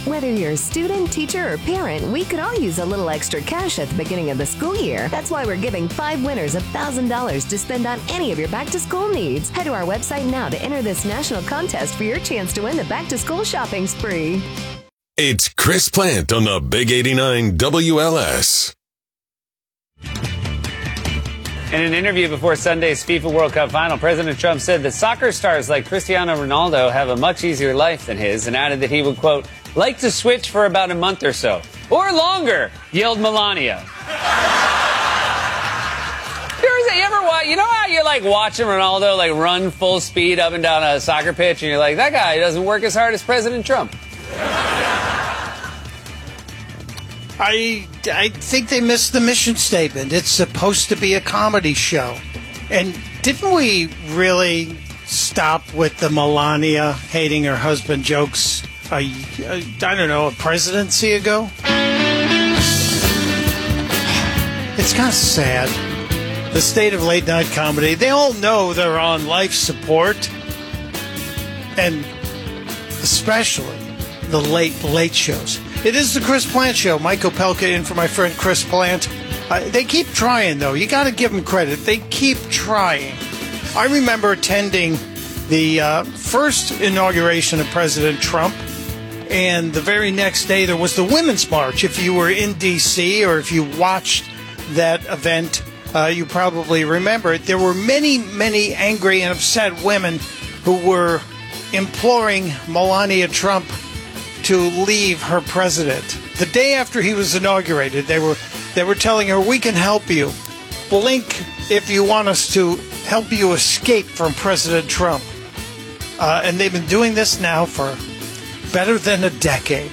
Whether you're a student, teacher, or parent, we could all use a little extra cash at the beginning of the school year. That's why we're giving 5 winners $1,000 to spend on any of your back-to-school needs. Head to our website now to enter this national contest for your chance to win the back-to-school shopping spree. It's Chris Plant on the Big 89 WLS. In an interview before Sunday's FIFA World Cup final, President Trump said that soccer stars like Cristiano Ronaldo have a much easier life than his, and added that he would, quote, like to switch for about a month or so. Or longer, yelled Melania. You ever watch, you know how you're like watching Ronaldo like run full speed up and down a soccer pitch, and you're like, that guy doesn't work as hard as President Trump. I think they missed the mission statement. It's supposed to be a comedy show. And didn't we really stop with the Melania hating her husband jokes, I don't know, a presidency ago? It's kind of sad. The state of late night comedy, they all know they're on life support. And especially the late shows. It is the Chris Plant Show. Mike Opelka in for my friend Chris Plant. They keep trying, though. You got to give them credit. They keep trying. I remember attending the first inauguration of President Trump, and the very next day there was the Women's March. If you were in D.C. or if you watched that event, you probably remember it. There were many, many angry and upset women who were imploring Melania Trump to leave her president. The day after he was inaugurated, they were telling her, we can help you. Blink if you want us to help you escape from President Trump. And they've been doing this now for better than a decade.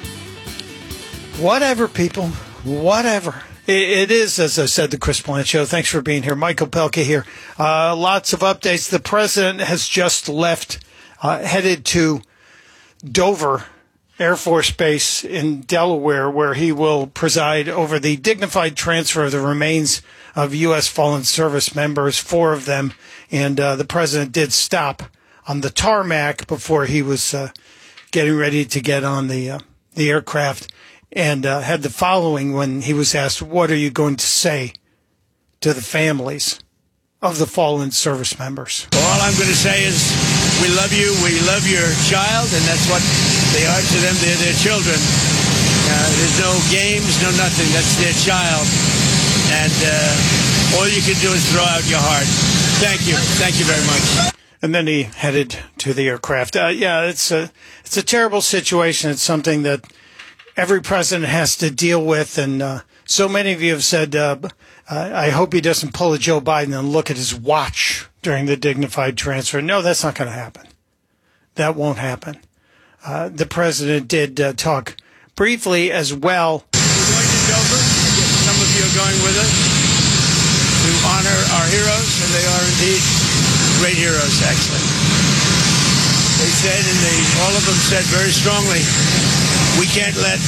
Whatever, people. Whatever. It is, as I said, the Chris Plant Show. Thanks for being here. Michael Pelka here. Lots of updates. The president has just left, headed to Dover Air Force Base in Delaware, where he will preside over the dignified transfer of the remains of U.S. fallen service members, 4 of them. And the president did stop on the tarmac before he was getting ready to get on the aircraft, and had the following when he was asked, what are you going to say to the families of the fallen service members? Well, all I'm going to say is we love you, we love your child, and that's what they are to them. They're their children. There's no games, no nothing. That's their child. And all you can do is throw out your heart. Thank you. Thank you very much. And then he headed to the aircraft. It's a terrible situation. It's something that every president has to deal with. And so many of you have said, I hope he doesn't pull a Joe Biden and look at his watch during the dignified transfer. No, that's not going to happen. That won't happen. The president did talk briefly as well. We're going to Dover. Some of you are going with us to honor our heroes, and they are indeed great heroes, actually. They said, and all of them said very strongly, we cannot let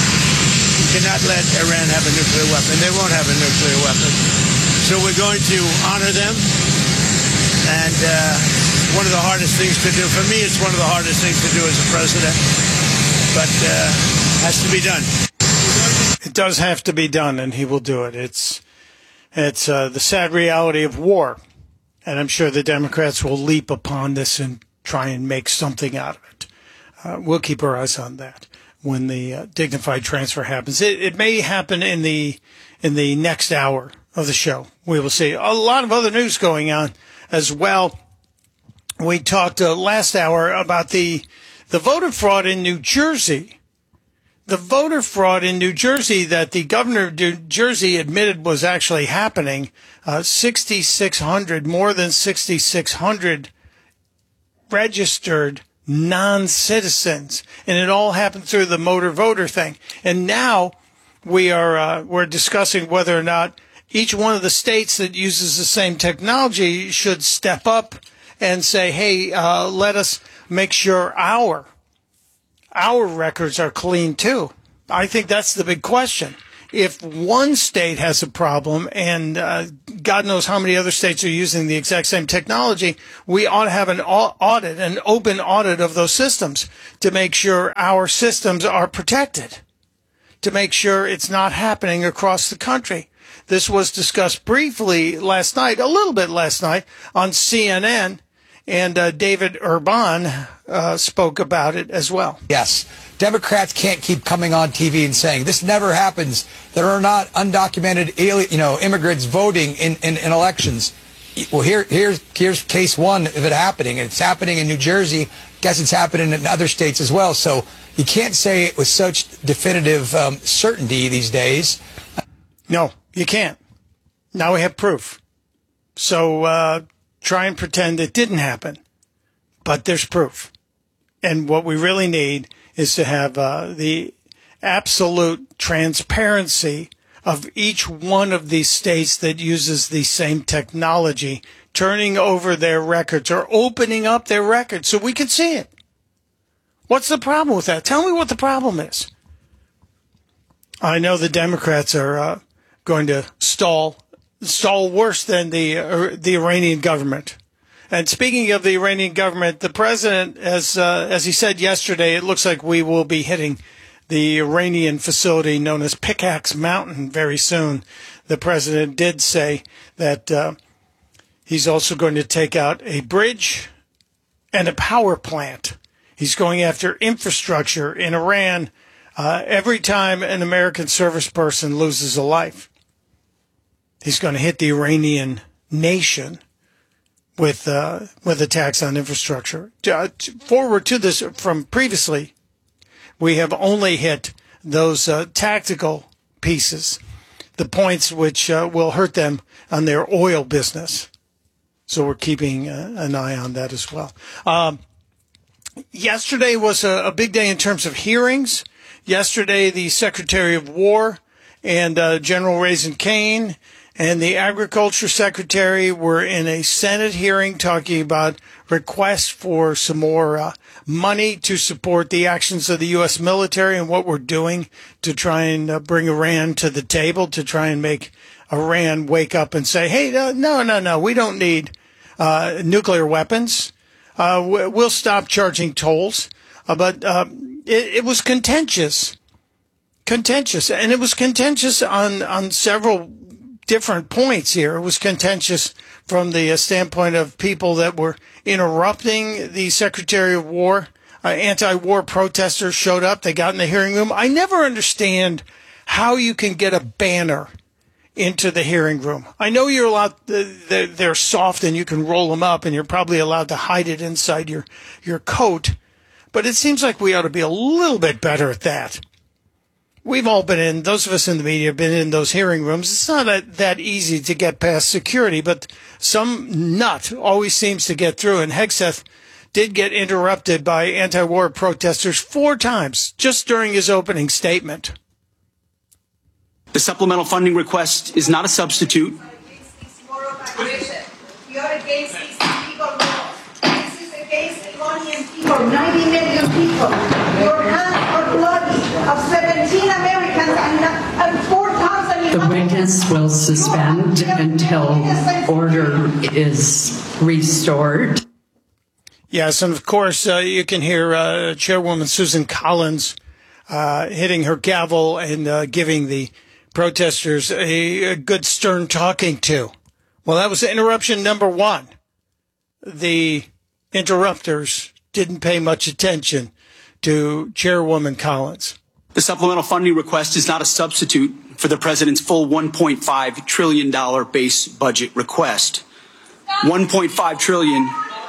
Iran have a nuclear weapon. They won't have a nuclear weapon. So we're going to honor them. And one of the hardest things to do. For me, it's one of the hardest things to do as a president. But has to be done. It does have to be done, and he will do it. It's the sad reality of war. And I'm sure the Democrats will leap upon this and try and make something out of it. We'll keep our eyes on that when the dignified transfer happens. It may happen in the next hour of the show. We will see. A lot of other news going on as well. We talked last hour about the voter fraud in New Jersey. The voter fraud in New Jersey that the governor of New Jersey admitted was actually happening. 6,600, more than 6,600 registered non-citizens. And it all happened through the motor voter thing. And now we're discussing whether or not each one of the states that uses the same technology should step up and say, hey, let us make sure our records are clean too. I think that's the big question. if one state has a problem and God knows how many other states are using the exact same technology, we ought to have an audit, an open audit of those systems to make sure our systems are protected, to make sure it's not happening across the country. This was discussed briefly last night, a little bit last night on CNN, and David Urban spoke about it as well. Yes. Democrats can't keep coming on TV and saying this never happens. There are not undocumented immigrants voting in elections. Well, here's case one of it happening, and it's happening in New Jersey. Guess it's happening in other states as well. So you can't say it with such definitive certainty these days. No, you can't. Now we have proof. So try and pretend it didn't happen, but there's proof. And what we really need is to have the absolute transparency of each one of these states that uses the same technology, turning over their records or opening up their records so we can see it. What's the problem with that? Tell me what the problem is. I know the Democrats are going to stall worse than the Iranian government. And speaking of the Iranian government, the president, as he said yesterday, it looks like we will be hitting the Iranian facility known as Pickaxe Mountain very soon. The president did say that he's also going to take out a bridge and a power plant. He's going after infrastructure in Iran every time an American service person loses a life. He's going to hit the Iranian nation with attacks on infrastructure. Forward to this from previously, we have only hit those tactical pieces, the points which will hurt them on their oil business. So we're keeping an eye on that as well. Yesterday was a big day in terms of hearings. Yesterday, the Secretary of War and General Raising Cane and the Agriculture Secretary were in a Senate hearing talking about requests for some more money to support the actions of the U.S. military and what we're doing to try and bring Iran to the table, to try and make Iran wake up and say, hey, no, we don't need nuclear weapons. We'll stop charging tolls. But it was contentious, and it was contentious on several different points here. It was contentious from the standpoint of people that were interrupting the Secretary of War. Anti-war protesters showed up. They got in the hearing room. I never understand how you can get a banner into the hearing room. I know you're allowed, they're soft and you can roll them up, and you're probably allowed to hide it inside your coat. But it seems like we ought to be a little bit better at that. We've all been in, those of us in the media have been in those hearing rooms. It's not that easy to get past security, but some nut always seems to get through. And Hegseth did get interrupted by anti-war protesters 4 times just during his opening statement. The supplemental funding request is not a substitute. You're against these illegal laws. This is against Iranian people, 90 million people. Your hands are bloody of 17 Americans and 4,000 The witness will suspend until order is restored. Yes, and of course, you can hear Chairwoman Susan Collins hitting her gavel and giving the protesters a good stern talking to. Well, that was interruption number 1. The interrupters didn't pay much attention to Chairwoman Collins. The supplemental funding request is not a substitute for the president's full $1.5 trillion base budget request. $1.5 trillion.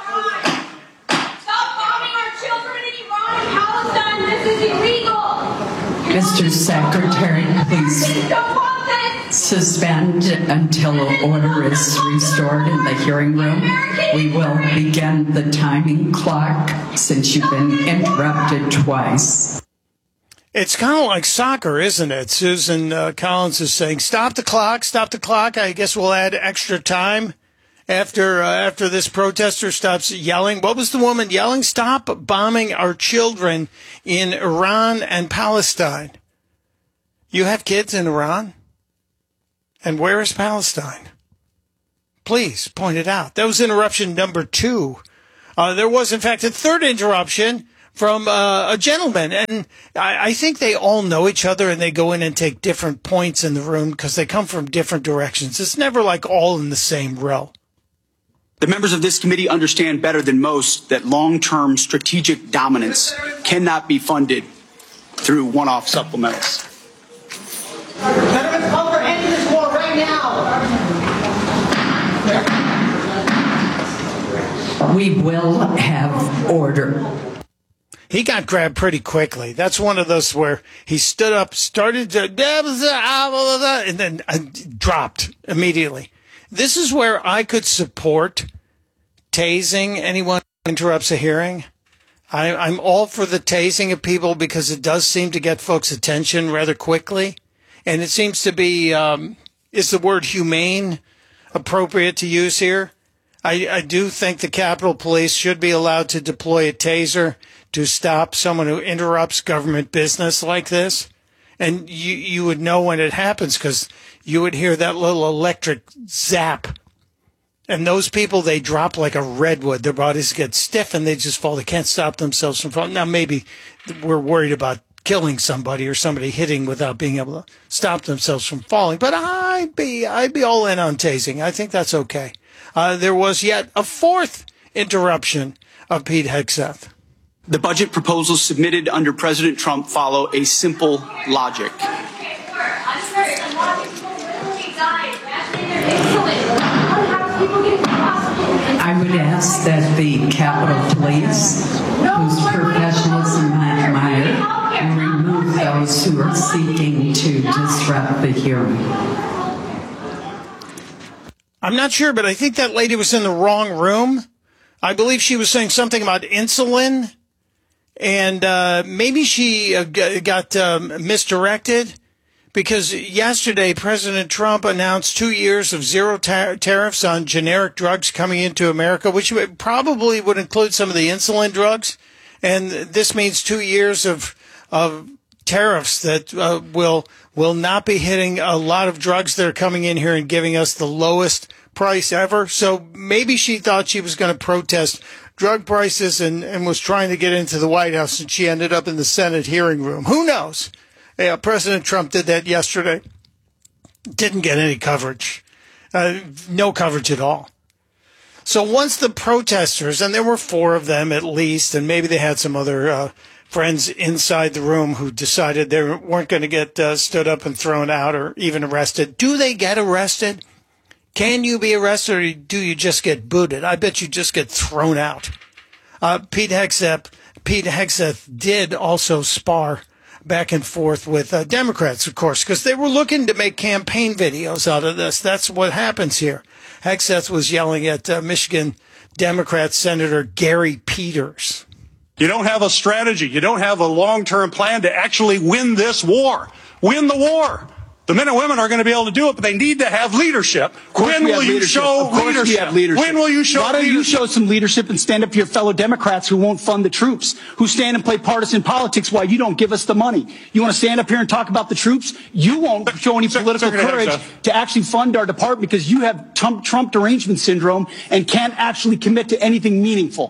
Stop bombing our children in Iran and Palestine. This is illegal. Mr. Secretary, please suspend until order is restored in the hearing room. We will begin the timing clock since you've been interrupted twice. It's kind of like soccer, isn't it? Susan Collins is saying, stop the clock, stop the clock. I guess we'll add extra time after this protester stops yelling. What was the woman yelling? Stop bombing our children in Iran and Palestine. You have kids in Iran? And where is Palestine? Please point it out. That was interruption number 2. There was, in fact, a third interruption from a gentleman. And I think they all know each other and they go in and take different points in the room because they come from different directions. It's never like all in the same row. The members of this committee understand better than most that long-term strategic dominance cannot be funded through one-off supplementals. Veterans, call for ending this war right now. We will have order. He got grabbed pretty quickly. That's one of those where he stood up, started to, and then dropped immediately. This is where I could support tasing anyone who interrupts a hearing. I'm all for the tasing of people because it does seem to get folks' attention rather quickly. And it seems to be, is the word humane appropriate to use here? I do think the Capitol Police should be allowed to deploy a taser to stop someone who interrupts government business like this. And you would know when it happens because you would hear that little electric zap. And those people, they drop like a redwood. Their bodies get stiff and they just fall. They can't stop themselves from falling. Now, maybe we're worried about killing somebody or somebody hitting without being able to stop themselves from falling. But I'd be all in on tasing. I think that's okay. There was yet a fourth interruption of Pete Hegseth. The budget proposals submitted under President Trump follow a simple logic. I would ask that the Capitol Police, whose professionalism I admire, remove those who are seeking to disrupt the hearing. I'm not sure, but I think that lady was in the wrong room. I believe she was saying something about insulin, and maybe she got misdirected. Because yesterday, President Trump announced 2 years of zero tariffs on generic drugs coming into America, which probably would include some of the insulin drugs. And this means 2 years of tariffs that will not be hitting a lot of drugs that are coming in here and giving us the lowest price ever. So maybe she thought she was going to protest drug prices and was trying to get into the White House, and she ended up in the Senate hearing room. Who knows? Yeah, President Trump did that yesterday. Didn't get any coverage. No coverage at all. So once the protesters, and there were 4 of them at least, and maybe they had some other friends inside the room who decided they weren't going to get stood up and thrown out or even arrested. Do they get arrested? Can you be arrested, or do you just get booted? I bet you just get thrown out. Pete Hegseth did also spar back and forth with Democrats, of course, because they were looking to make campaign videos out of this. That's what happens here. Hegseth was yelling at Michigan Democrat Senator Gary Peters. You don't have a strategy. You don't have a long-term plan to actually win this war. Win the war. The men and women are going to be able to do it, but they need to have leadership. When will you show leadership? When will you show leadership? Why don't you show some leadership and stand up to your fellow Democrats who won't fund the troops, who stand and play partisan politics while you don't give us the money? You want to stand up here and talk about the troops? You won't show any political courage to actually fund our department because you have Trump derangement syndrome and can't actually commit to anything meaningful.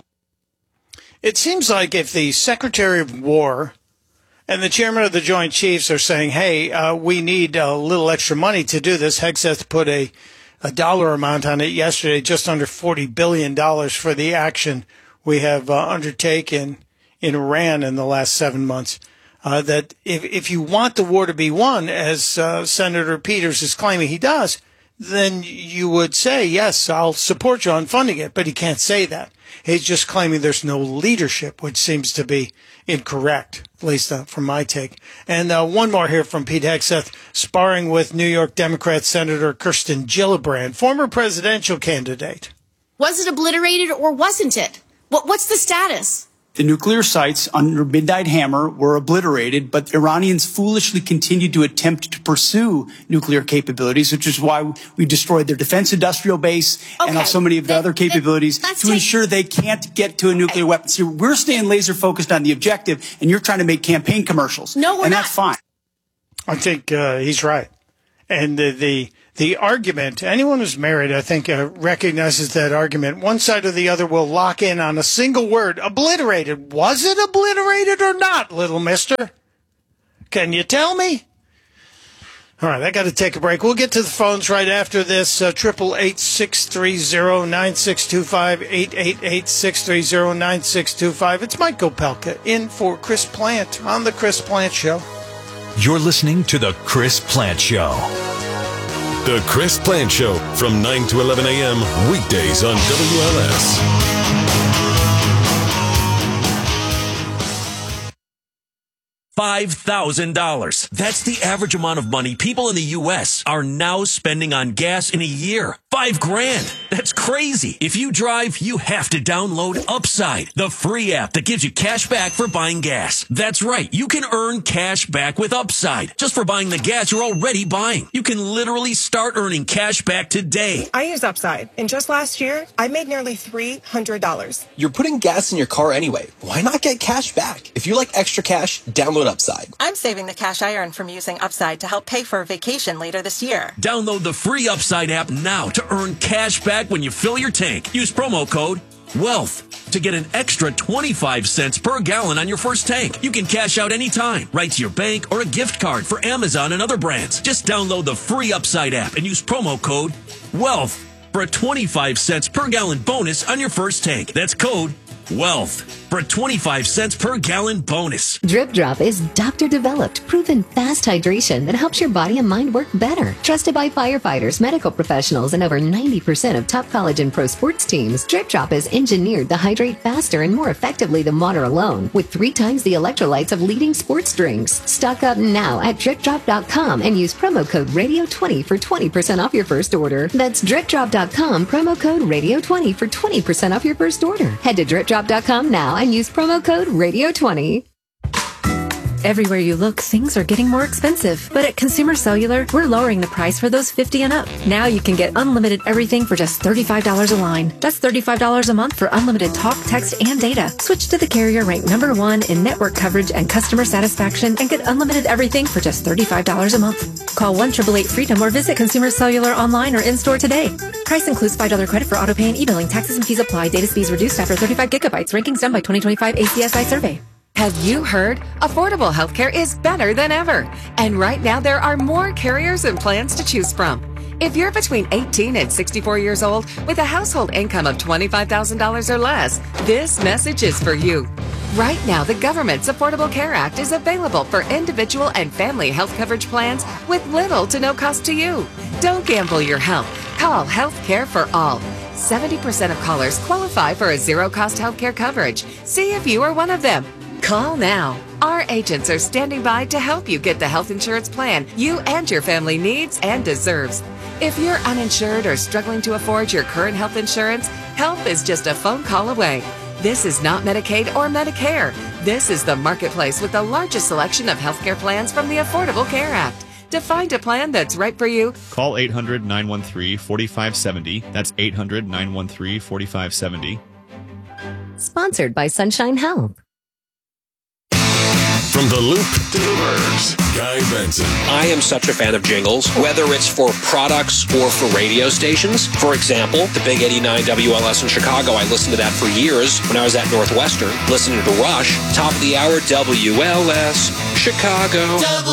It seems like if the Secretary of War and the chairman of the Joint Chiefs are saying, hey, we need a little extra money to do this. Hegseth put a dollar amount on it yesterday, just under $40 billion for the action we have undertaken in Iran in the last 7 months. That if you want the war to be won, as Senator Peters is claiming he does, then you would say, yes, I'll support you on funding it. But he can't say that. He's just claiming there's no leadership, which seems to be incorrect, at least from my take. And one more here from Pete Hegseth, sparring with New York Democrat Senator Kirsten Gillibrand, former presidential candidate. Was it obliterated or wasn't it? What's the status? The nuclear sites under Midnight Hammer were obliterated, but Iranians foolishly continued to attempt to pursue nuclear capabilities, which is why we destroyed their defense industrial base and so many of the other capabilities to ensure they can't get to a nuclear weapon. See, we're staying laser focused on the objective, and you're trying to make campaign commercials. No, we're not. And that's fine. I think he's right. And the argument, anyone who's married, I think, recognizes that argument. One side or the other will lock in on a single word, obliterated. Was it obliterated or not, little mister? Can you tell me? All right, I got to take a break. We'll get to the phones right after this. 888-630-9625, 888-630-9625. It's Mike Opelka in for Chris Plant on The Chris Plant Show. You're listening to The Chris Plant Show. The Chris Plant Show from 9 to 11 a.m. weekdays on WLS. $5,000. That's the average amount of money people in the U.S. are now spending on gas in a year. $5,000. That's crazy. If you drive, you have to download Upside, the free app that gives you cash back for buying gas. That's right. You can earn cash back with Upside just for buying the gas you're already buying. You can literally start earning cash back today. I use Upside, and just last year, I made nearly $300. You're putting gas in your car anyway. Why not get cash back? If you like extra cash, download Upside. I'm saving the cash I earn from using Upside to help pay for a vacation later this year. Download the free Upside app now to earn cash back when you fill your tank. Use promo code WEALTH to get an extra 25 cents per gallon on your first tank. You can cash out anytime, right to your bank or a gift card for Amazon and other brands. Just download the free Upside app and use promo code WEALTH for a 25 cents per gallon bonus on your first tank. That's code WEALTH for a 25 cents per gallon bonus. Drip Drop is doctor-developed, proven fast hydration that helps your body and mind work better. Trusted by firefighters, medical professionals, and over 90% of top college and pro sports teams, Drip Drop is engineered to hydrate faster and more effectively than water alone, with 3 times the electrolytes of leading sports drinks. Stock up now at DripDrop.com and use promo code Radio20 for 20% off your first order. That's DripDrop.com, promo code Radio20 for 20% off your first order. Head to DripDrop.com now and use promo code Radio20. Everywhere you look, things are getting more expensive. But at Consumer Cellular, we're lowering the price for those 50 and up. Now you can get unlimited everything for just $35 a line. That's $35 a month for unlimited talk, text, and data. Switch to the carrier ranked #1 in network coverage and customer satisfaction and get unlimited everything for just $35 a month. Call 1-888-FREEDOM or visit Consumer Cellular online or in-store today. Price includes $5 credit for auto pay and e-billing. Taxes and fees apply. Data speeds reduced after 35 gigabytes. Rankings done by 2025 ACSI survey. Have you heard? Affordable healthcare is better than ever. And right now there are more carriers and plans to choose from. If you're between 18 and 64 years old with a household income of $25,000 or less, this message is for you. Right now, the government's Affordable Care Act is available for individual and family health coverage plans with little to no cost to you. Don't gamble your health. Call Health Care for All. 70% of callers qualify for a zero-cost healthcare coverage. See if you are one of them. Call now. Our agents are standing by to help you get the health insurance plan you and your family needs and deserves. If you're uninsured or struggling to afford your current health insurance, help is just a phone call away. This is not Medicaid or Medicare. This is the marketplace with the largest selection of healthcare plans from the Affordable Care Act. To find a plan that's right for you, call 800-913-4570. That's 800-913-4570. Sponsored by Sunshine Health. From the Loop to the Birds, Guy Benson. I am such a fan of jingles, whether it's for products or for radio stations. For example, the Big 89 WLS in Chicago, I listened to that for years when I was at Northwestern, listening to Rush. Top of the hour, WLS, Chicago.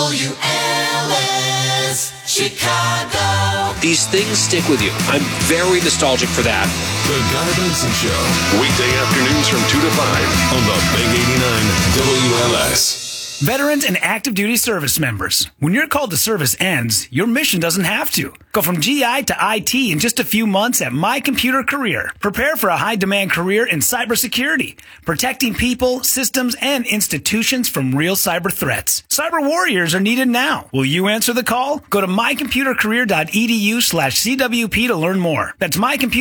WLS, Chicago. These things stick with you. I'm very nostalgic for that. The Guy Benson Show. Weekday afternoons from 2 to 5 on the Big 89 WLS. Veterans and active duty service members. When your call to service ends, your mission doesn't have to. Go from GI to IT in just a few months at My Computer Career. Prepare for a high-demand career in cybersecurity, protecting people, systems, and institutions from real cyber threats. Cyber warriors are needed now. Will you answer the call? Go to mycomputercareer.edu/CWP to learn more. That's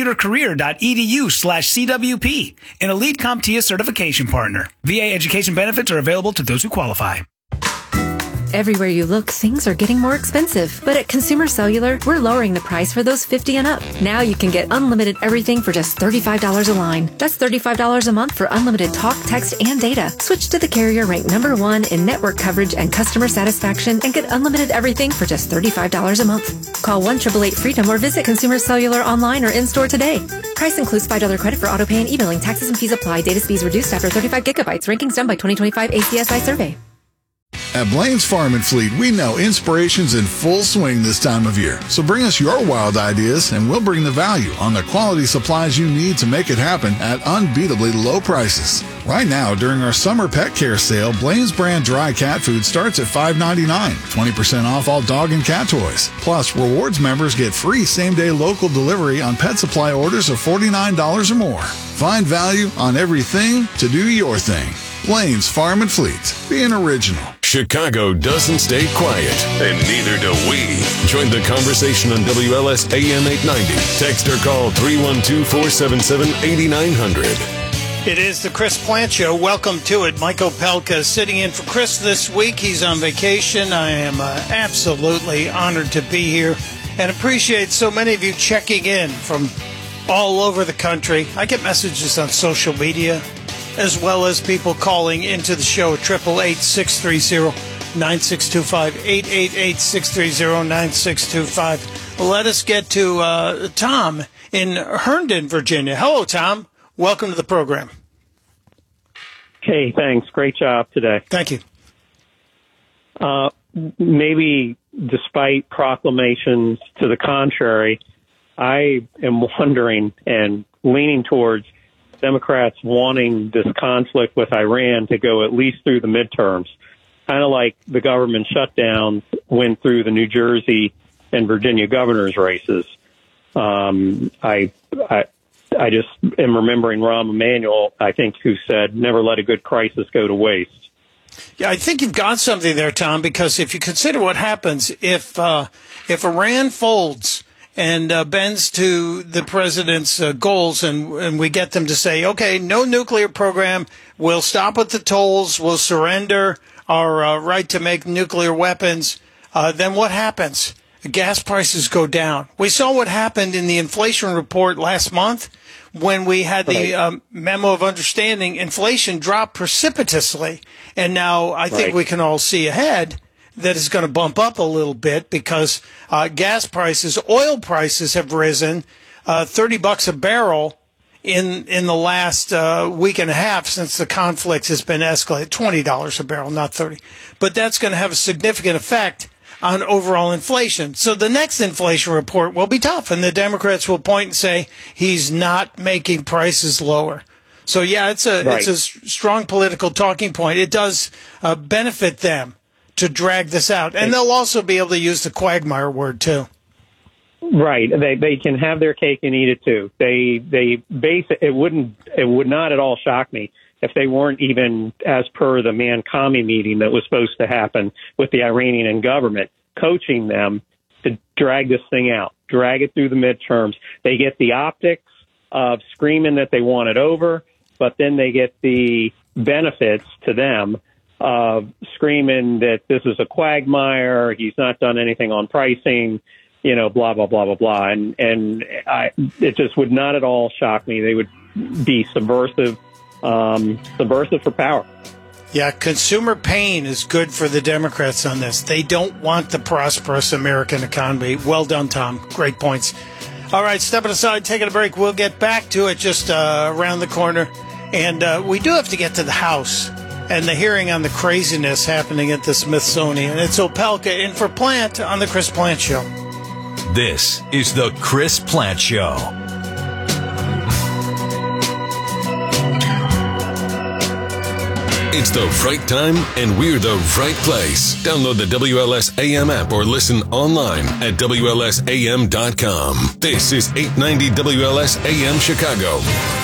mycomputercareer.edu/CWP, an elite CompTIA certification partner. VA education benefits are available to those who qualify. Everywhere you look, things are getting more expensive. But at Consumer Cellular, we're lowering the price for those 50 and up. Now you can get unlimited everything for just $35 a line. That's $35 a month for unlimited talk, text, and data. Switch to the carrier ranked #1 in network coverage and customer satisfaction and get unlimited everything for just $35 a month. Call 1-888-FREEDOM or visit Consumer Cellular online or in-store today. Price includes $5 credit for auto pay and e-billing. Taxes and fees apply. Data speeds reduced after 35 gigabytes. Rankings done by 2025 ACSI survey. At Blaine's Farm and Fleet, we know inspiration's in full swing this time of year. So bring us your wild ideas and we'll bring the value on the quality supplies you need to make it happen at unbeatably low prices. Right now, during our summer pet care sale, Blaine's brand dry cat food starts at $5.99, 20% off all dog and cat toys. Plus, rewards members get free same-day local delivery on pet supply orders of $49 or more. Find value on everything to do your thing. Blaine's Farm and Fleet. Be an original. Chicago doesn't stay quiet, and neither do we. Join the conversation on WLS AM 890. Text or call 312-477-8900. It is the Chris Plant Show. Welcome to it. Mike Opelka is sitting in for Chris this week. He's on vacation. I am absolutely honored to be here and appreciate so many of you checking in from all over the country. I get messages on social media, as well as people calling into the show at 888-630-9625, 888-630-9625. Let us get to Tom in Herndon, Virginia. Hello, Tom. Welcome to the program. Hey, thanks. Great job today. Thank you. Maybe despite proclamations to the contrary, I am wondering and leaning towards Democrats wanting this conflict with Iran to go at least through the midterms, kind of like the government shutdowns went through the New Jersey and Virginia governor's races. I just am remembering Rahm Emanuel, I think, who said, never let a good crisis go to waste. Yeah, I think you've got something there, Tom, because if you consider what happens if Iran folds and bends to the president's goals, and we get them to say, okay, no nuclear program, we'll stop with the tolls, we'll surrender our right to make nuclear weapons, then what happens? Gas prices go down. We saw what happened in the inflation report last month when we had the memo of understanding. Inflation dropped precipitously, and now I think we can all see ahead that is going to bump up a little bit because gas prices, oil prices have risen $30 a barrel in the last week and a half since the conflict has been escalated. $20 a barrel, not 30. But that's going to have a significant effect on overall inflation. So the next inflation report will be tough, and the Democrats will point and say he's not making prices lower. So, yeah, it's a strong political talking point. It does benefit them to drag this out. And they'll also be able to use the quagmire word, too. Right. They can have their cake and eat it, too. It would not at all shock me if they weren't even, as per the Man-Kami meeting that was supposed to happen with the Iranian government, coaching them to drag this thing out, drag it through the midterms. They get the optics of screaming that they want it over, but then they get the benefits to them of screaming that this is a quagmire, he's not done anything on pricing, blah, blah, blah, blah, blah. And it just would not at all shock me. They would be subversive for power. Yeah, consumer pain is good for the Democrats on this. They don't want the prosperous American economy. Well done, Tom. Great points. All right, stepping aside, taking a break. We'll get back to it just around the corner. And we do have to get to the House and the hearing on the craziness happening at the Smithsonian. It's Opelka in for Plant on the Chris Plant Show. This is the Chris Plant Show. It's the right time, and we're the right place. Download the WLS AM app or listen online at WLSAM.com. This is 890 WLS AM Chicago.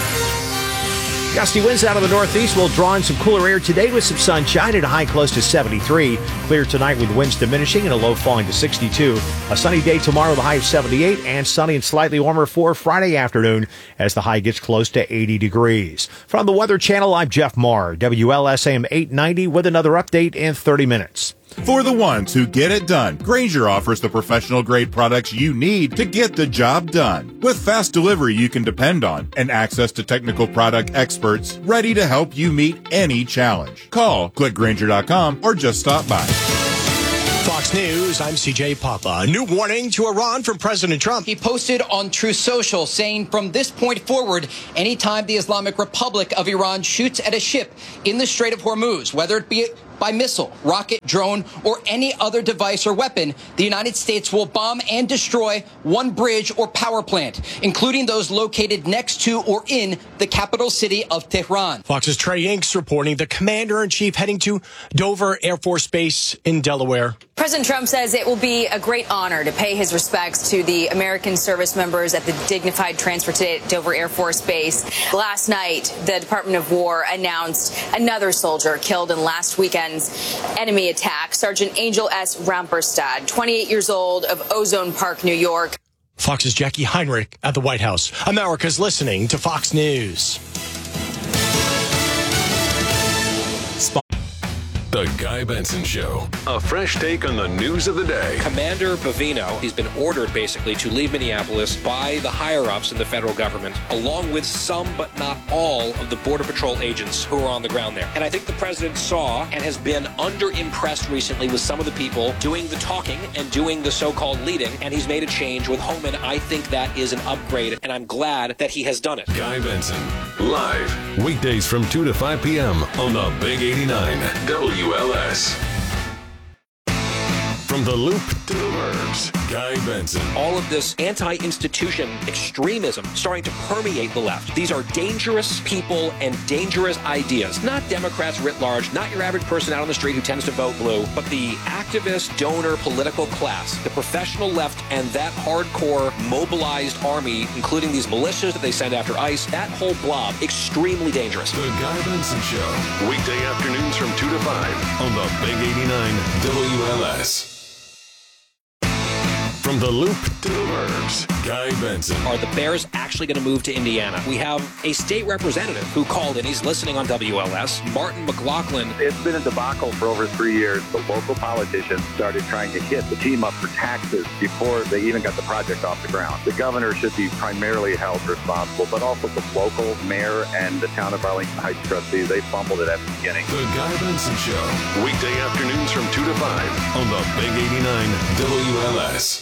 Gusty winds out of the northeast will draw in some cooler air today with some sunshine at a high close to 73. Clear tonight with winds diminishing and a low falling to 62. A sunny day tomorrow, the high of 78, and sunny and slightly warmer for Friday afternoon as the high gets close to 80 degrees. From the Weather Channel, I'm Jeff Marr, WLSAM 890 with another update in 30 minutes. For the ones who get it done, Grainger offers the professional-grade products you need to get the job done. With fast delivery you can depend on and access to technical product experts ready to help you meet any challenge. Call, click Grainger.com, or just stop by. Fox News, I'm CJ Papa. A new warning to Iran from President Trump. He posted on Truth Social saying from this point forward, anytime the Islamic Republic of Iran shoots at a ship in the Strait of Hormuz, whether it be by missile, rocket, drone, or any other device or weapon, the United States will bomb and destroy one bridge or power plant, including those located next to or in the capital city of Tehran. Fox's Trey Inks reporting the commander-in-chief heading to Dover Air Force Base in Delaware. President Trump says it will be a great honor to pay his respects to the American service members at the dignified transfer today at Dover Air Force Base. Last night, the Department of War announced another soldier killed in last weekend's enemy attack. Sergeant Angel S. Ramperstad, 28 years old, of Ozone Park, New York. Fox's Jackie Heinrich at the White House. America's listening to Fox News. The Guy Benson Show. A fresh take on the news of the day. Commander Bovino, he's been ordered basically to leave Minneapolis by the higher-ups in the federal government, along with some but not all of the Border Patrol agents who are on the ground there. And I think the president saw and has been under-impressed recently with some of the people doing the talking and doing the so-called leading, and he's made a change with Homan. I think that is an upgrade, and I'm glad that he has done it. Guy Benson, live, weekdays from 2 to 5 p.m. on the Big 89 WLS. From the Loop to the Burbs, Guy Benson. All of this anti-institution extremism starting to permeate the left. These are dangerous people and dangerous ideas. Not Democrats writ large, not your average person out on the street who tends to vote blue, but the activist, donor, political class, the professional left, and that hardcore mobilized army, including these militias that they send after ICE, that whole blob, extremely dangerous. The Guy Benson Show, weekday afternoons from 2 to 5 on the Big 89 WLS. From the Loop to the Burbs, Guy Benson. Are the Bears actually going to move to Indiana? We have a state representative who called in. He's listening on WLS. Martin McLaughlin. It's been a debacle for over 3 years. The local politicians started trying to hit the team up for taxes before they even got the project off the ground. The governor should be primarily held responsible, but also the local mayor and the town of Arlington Heights trustees. They fumbled it at the beginning. The Guy Benson Show, weekday afternoons from 2 to 5 on the Big 89 WLS.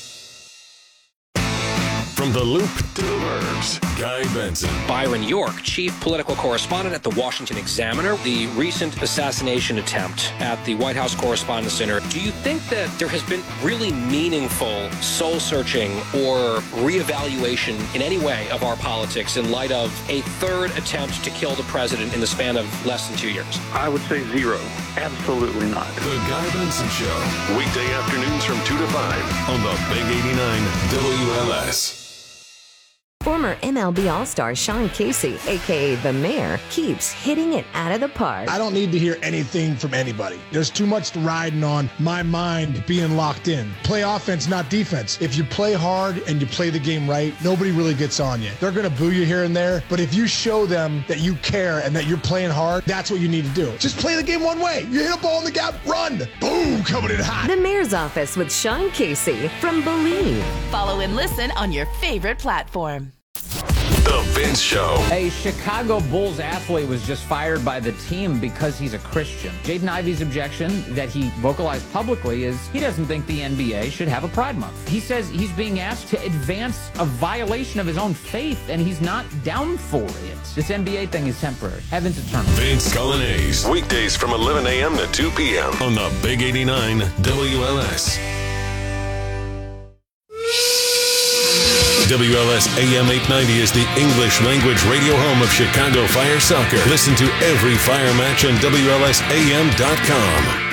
From the Loop to the Burbs, Guy Benson. Byron York, chief political correspondent at the Washington Examiner. The recent assassination attempt at the White House Correspondents' Center. Do you think that there has been really meaningful soul-searching or reevaluation in any way of our politics in light of a third attempt to kill the president in the span of less than 2 years? I would say zero. Absolutely not. The Guy Benson Show, weekday afternoons from 2 to 5 on the Big 89 WLS. Former MLB All-Star Sean Casey, a.k.a. The Mayor, keeps hitting it out of the park. I don't need to hear anything from anybody. There's too much riding on my mind being locked in. Play offense, not defense. If you play hard and you play the game right, nobody really gets on you. They're going to boo you here and there, but if you show them that you care and that you're playing hard, that's what you need to do. Just play the game one way. You hit a ball in the gap, run. Boom, coming in hot. The Mayor's Office with Sean Casey from Believe. Follow and listen on your favorite platform. The Vince Show. A Chicago Bulls athlete was just fired by the team because he's a Christian. Jaden Ivey's objection that he vocalized publicly is he doesn't think the NBA should have a Pride Month. He says he's being asked to advance a violation of his own faith, and he's not down for it. This NBA thing is temporary. Heaven's eternal. Vince Colonnese. Weekdays from 11 a.m. to 2 p.m. on the Big 89 WLS. WLS AM 890 is the English language radio home of Chicago Fire Soccer. Listen to every Fire match on WLSAM.com.